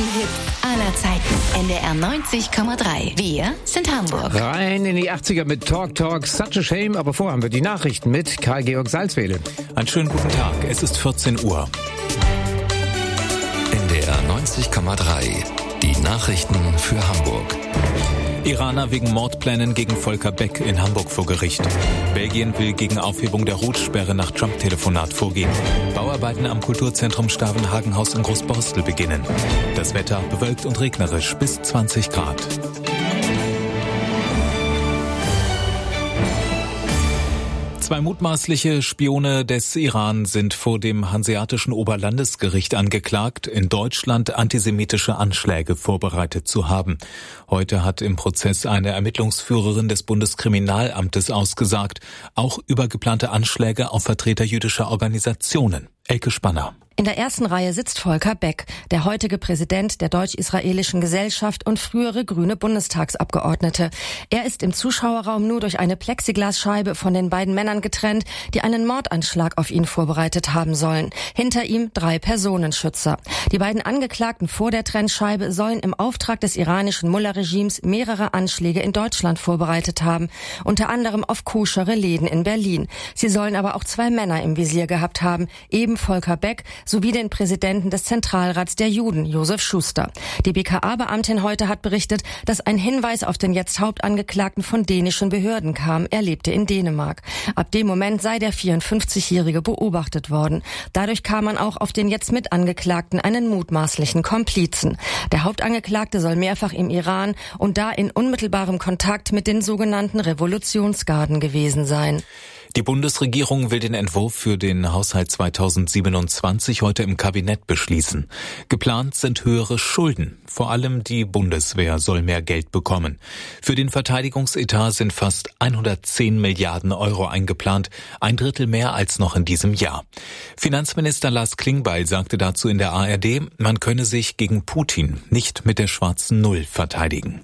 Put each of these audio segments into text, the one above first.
Hits aller Zeiten. NDR 90,3. Wir sind Hamburg. Rein in die 80er mit Talk Talk, Such a Shame. Aber vorher haben wir die Nachrichten mit Karl-Georg Salzwedel. Einen schönen guten Tag. Es ist 14 Uhr. NDR 90,3. Die Nachrichten für Hamburg. Iraner wegen Mordplänen gegen Volker Beck in Hamburg vor Gericht. Belgien will gegen Aufhebung der Rotsperre nach Trump-Telefonat vorgehen. Bauarbeiten am Kulturzentrum Stavenhagenhaus in Großborstel beginnen. Das Wetter bewölkt und regnerisch bis 20 Grad. Zwei mutmaßliche Spione des Iran sind vor dem Hanseatischen Oberlandesgericht angeklagt, in Deutschland antisemitische Anschläge vorbereitet zu haben. Heute hat im Prozess eine Ermittlungsführerin des Bundeskriminalamtes ausgesagt, auch über geplante Anschläge auf Vertreter jüdischer Organisationen. Elke Spanner. In der ersten Reihe sitzt Volker Beck, der heutige Präsident der Deutsch-Israelischen Gesellschaft und frühere grüne Bundestagsabgeordnete. Er ist im Zuschauerraum nur durch eine Plexiglasscheibe von den beiden Männern getrennt, die einen Mordanschlag auf ihn vorbereitet haben sollen. Hinter ihm 3 Personenschützer. Die beiden Angeklagten vor der Trennscheibe sollen im Auftrag des iranischen Mullah-Regimes mehrere Anschläge in Deutschland vorbereitet haben, unter anderem auf koschere Läden in Berlin. Sie sollen aber auch 2 Männer im Visier gehabt haben, eben Volker Beck sowie den Präsidenten des Zentralrats der Juden, Josef Schuster. Die BKA-Beamtin heute hat berichtet, dass ein Hinweis auf den jetzt Hauptangeklagten von dänischen Behörden kam. Er lebte in Dänemark. Ab dem Moment sei der 54-Jährige beobachtet worden. Dadurch kam man auch auf den jetzt Mitangeklagten, einen mutmaßlichen Komplizen. Der Hauptangeklagte soll mehrfach im Iran und da in unmittelbarem Kontakt mit den sogenannten Revolutionsgarden gewesen sein. Die Bundesregierung will den Entwurf für den Haushalt 2027 heute im Kabinett beschließen. Geplant sind höhere Schulden. Vor allem die Bundeswehr soll mehr Geld bekommen. Für den Verteidigungsetat sind fast 110 Milliarden Euro eingeplant, 1/3 mehr als noch in diesem Jahr. Finanzminister Lars Klingbeil sagte dazu in der ARD, man könne sich gegen Putin nicht mit der schwarzen Null verteidigen.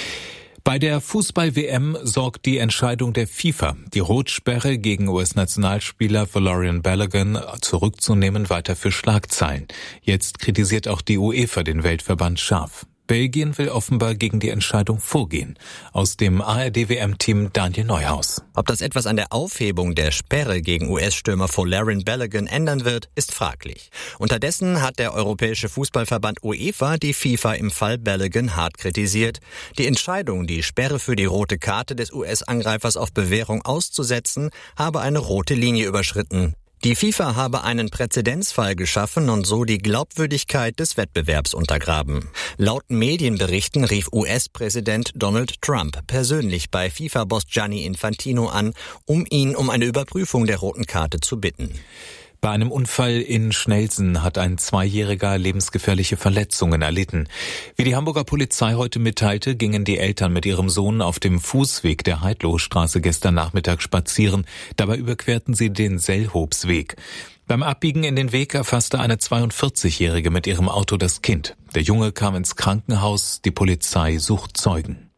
Bei der Fußball-WM sorgt die Entscheidung der FIFA, die Rotsperre gegen US-Nationalspieler Florian Balogun zurückzunehmen, weiter für Schlagzeilen. Jetzt kritisiert auch die UEFA den Weltverband scharf. Belgien will offenbar gegen die Entscheidung vorgehen. Aus dem ARD-WM-Team Daniel Neuhaus. Ob das etwas an der Aufhebung der Sperre gegen US-Stürmer Florian Balogun ändern wird, ist fraglich. Unterdessen hat der Europäische Fußballverband UEFA die FIFA im Fall Balogun hart kritisiert. Die Entscheidung, die Sperre für die rote Karte des US-Angreifers auf Bewährung auszusetzen, habe eine rote Linie überschritten. Die FIFA habe einen Präzedenzfall geschaffen und so die Glaubwürdigkeit des Wettbewerbs untergraben. Laut Medienberichten rief US-Präsident Donald Trump persönlich bei FIFA-Boss Gianni Infantino an, um ihn um eine Überprüfung der roten Karte zu bitten. Bei einem Unfall in Schnelsen hat ein 2-Jähriger lebensgefährliche Verletzungen erlitten. Wie die Hamburger Polizei heute mitteilte, gingen die Eltern mit ihrem Sohn auf dem Fußweg der Heidlohstraße gestern Nachmittag spazieren. Dabei überquerten sie den Sellhobsweg. Beim Abbiegen in den Weg erfasste eine 42-Jährige mit ihrem Auto das Kind. Der Junge kam ins Krankenhaus, die Polizei sucht Zeugen.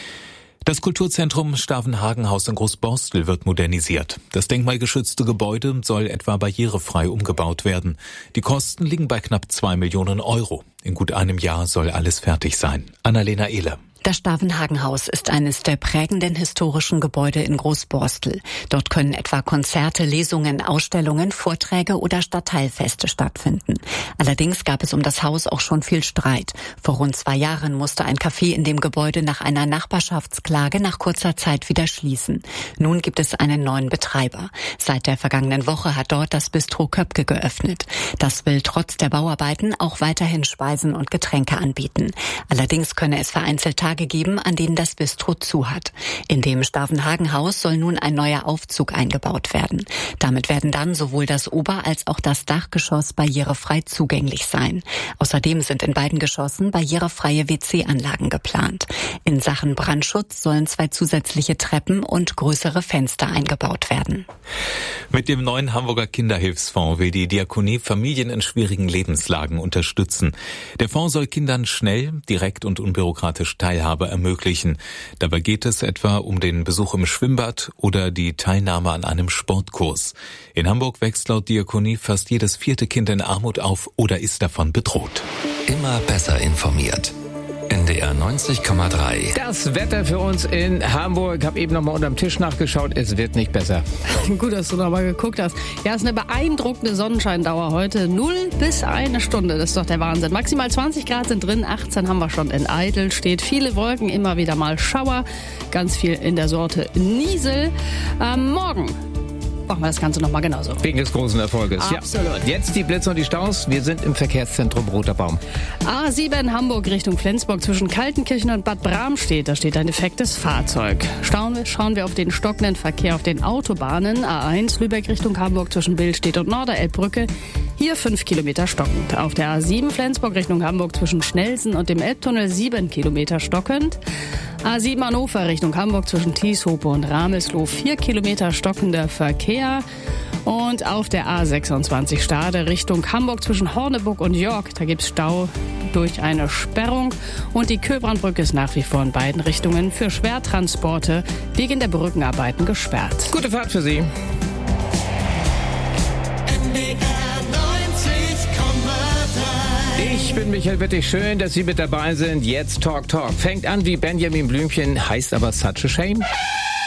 Das Kulturzentrum Stavenhagenhaus in Großborstel wird modernisiert. Das denkmalgeschützte Gebäude soll etwa barrierefrei umgebaut werden. Die Kosten liegen bei knapp 2 Millionen Euro. In gut einem Jahr soll alles fertig sein. Annalena Ehler. Das Stavenhagenhaus ist eines der prägenden historischen Gebäude in Großborstel. Dort können etwa Konzerte, Lesungen, Ausstellungen, Vorträge oder Stadtteilfeste stattfinden. Allerdings gab es um das Haus auch schon viel Streit. Vor rund 2 Jahren musste ein Café in dem Gebäude nach einer Nachbarschaftsklage nach kurzer Zeit wieder schließen. Nun gibt es einen neuen Betreiber. Seit der vergangenen Woche hat dort das Bistro Köpke geöffnet. Das will trotz der Bauarbeiten auch weiterhin Speisen und Getränke anbieten. Allerdings könne es vereinzelt Tage geben, an denen das Bistro zu hat. In dem Stavenhagenhaus soll nun ein neuer Aufzug eingebaut werden. Damit werden dann sowohl das Ober- als auch das Dachgeschoss barrierefrei zugänglich sein. Außerdem sind in beiden Geschossen barrierefreie WC-Anlagen geplant. In Sachen Brandschutz sollen 2 zusätzliche Treppen und größere Fenster eingebaut werden. Mit dem neuen Hamburger Kinderhilfsfonds will die Diakonie Familien in schwierigen Lebenslagen unterstützen. Der Fonds soll Kindern schnell, direkt und unbürokratisch teilhaben Teilhabe ermöglichen. Dabei geht es etwa um den Besuch im Schwimmbad oder die Teilnahme an einem Sportkurs. In Hamburg wächst laut Diakonie fast jedes 4. Kind in Armut auf oder ist davon bedroht. Immer besser informiert. NDR 90,3. Das Wetter für uns in Hamburg. Ich habe eben noch mal unterm Tisch nachgeschaut. Es wird nicht besser. Gut, dass du noch mal geguckt hast. Ja, es ist eine beeindruckende Sonnenscheindauer heute. 0 bis 1 Stunde. Das ist doch der Wahnsinn. Maximal 20 Grad sind drin. 18 haben wir schon in Eidelstedt. Viele Wolken, immer wieder mal Schauer. Ganz viel in der Sorte Niesel. Morgen machen wir das Ganze nochmal genauso. Wegen des großen Erfolges. Absolut. Ja. Jetzt die Blitze und die Staus. Wir sind im Verkehrszentrum Roter Baum. A7 Hamburg Richtung Flensburg zwischen Kaltenkirchen und Bad Bramstedt. Da steht ein defektes Fahrzeug. Schauen wir auf den stockenden Verkehr auf den Autobahnen. A1 Lübeck Richtung Hamburg zwischen Billstedt und Norderelbbrücke. Hier 5 Kilometer stockend. Auf der A7 Flensburg Richtung Hamburg zwischen Schnelsen und dem Elbtunnel 7 Kilometer stockend. A7 Hannover Richtung Hamburg zwischen Tieshope und Ramelsloh 4 Kilometer stockender Verkehr. Und auf der A26 Stade Richtung Hamburg zwischen Horneburg und York, da gibt's Stau durch eine Sperrung. Und die Köbrandbrücke ist nach wie vor in beiden Richtungen für Schwertransporte wegen der Brückenarbeiten gesperrt. Gute Fahrt für Sie. Ich bin Michael Wittig. Schön, dass Sie mit dabei sind. Jetzt Talk Talk. Fängt an wie Benjamin Blümchen, heißt aber Such a Shame.